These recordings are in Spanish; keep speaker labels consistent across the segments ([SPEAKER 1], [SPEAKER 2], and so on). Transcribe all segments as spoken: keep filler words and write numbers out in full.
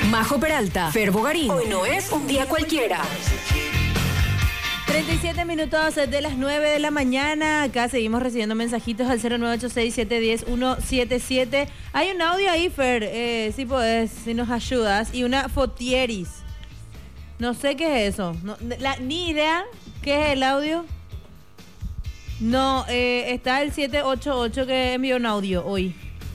[SPEAKER 1] Majo Peralta, Fer Bogarín. Hoy no es un día cualquiera.
[SPEAKER 2] treinta y siete minutos de las nueve de la mañana. Acá seguimos recibiendo mensajitos al cero nueve ocho seis siete uno cero uno siete siete. Hay un audio ahí, Fer, eh, si podés, si nos ayudas. Y una fotieris. No sé qué es eso. No, la, ni idea qué es el audio. No, eh, está el siete ocho ocho que envió un audio hoy.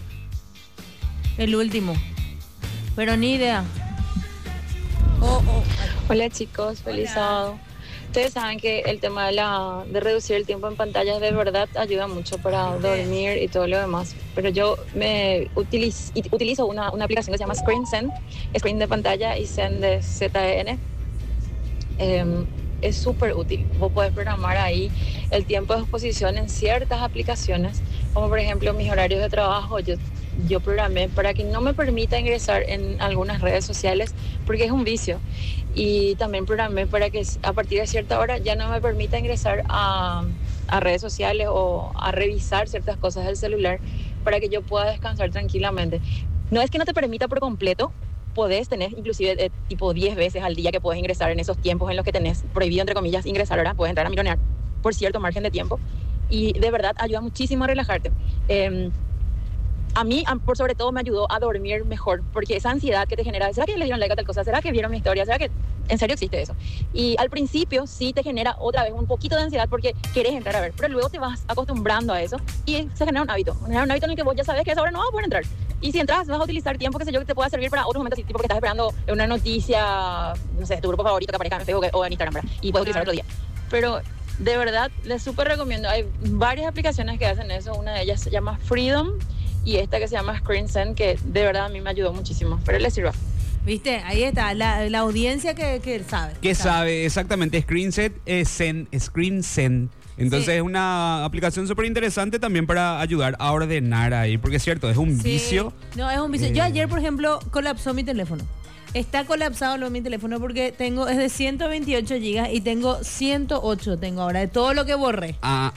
[SPEAKER 2] El último. Pero ni idea.
[SPEAKER 3] Oh, oh. Hola chicos, feliz Hola. sábado. Ustedes saben que el tema de, la, de reducir el tiempo en pantalla de verdad ayuda mucho para dormir y todo lo demás. Pero yo me utilizo, utilizo una, una aplicación que se llama Screen Send, Screen de pantalla y Send de Z E N. Eh, es súper útil. Vos podés programar ahí el tiempo de exposición en ciertas aplicaciones, como por ejemplo mis horarios de trabajo. Yo, yo programé para que no me permita ingresar en algunas redes sociales porque es un vicio. Y también programé para que a partir de cierta hora ya no me permita ingresar a, a redes sociales o a revisar ciertas cosas del celular para que yo pueda descansar tranquilamente. No es que no te permita por completo, podés tener inclusive eh, tipo diez veces al día que puedes ingresar en esos tiempos en los que tenés prohibido, entre comillas, ingresar. Ahora puedes entrar a mironear por cierto margen de tiempo y de verdad ayuda muchísimo a relajarte. Eh, A mí, por sobre todo, me ayudó a dormir mejor, porque esa ansiedad que te genera, ¿será que le dieron like a tal cosa? ¿Será que vieron mi historia? ¿Será que en serio existe eso? Y al principio sí te genera otra vez un poquito de ansiedad porque querés entrar a ver, pero luego te vas acostumbrando a eso y se genera un hábito, genera un hábito en el que vos ya sabes que a esa hora no vas a poder entrar. Y si entras, vas a utilizar tiempo, qué sé yo, que te pueda servir para otros momentos, tipo que estás esperando una noticia, no sé, tu grupo favorito que aparezca en Facebook o en Instagram, ¿verdad? Y puedes utilizar otro día. Pero de verdad, les súper recomiendo. Hay varias aplicaciones que hacen eso. Una de ellas se llama Freedom y esta que se llama Screen Send, que de verdad a mí me ayudó muchísimo. Pero les sirva.
[SPEAKER 2] ¿Viste? Ahí está, la, la audiencia que, que sabe.
[SPEAKER 4] Que sabe. sabe, exactamente. Screen Send es Send, Screen Send. Entonces sí. Es una aplicación súper interesante también para ayudar a ordenar ahí. Porque es cierto, es un
[SPEAKER 2] sí.
[SPEAKER 4] vicio.
[SPEAKER 2] No, es un vicio. Eh... Yo ayer, por ejemplo, colapsó mi teléfono. Está colapsado lo, mi teléfono porque tengo, es de ciento veintiocho gigas y tengo ciento ocho tengo ahora, de todo lo que borré.
[SPEAKER 4] Ah,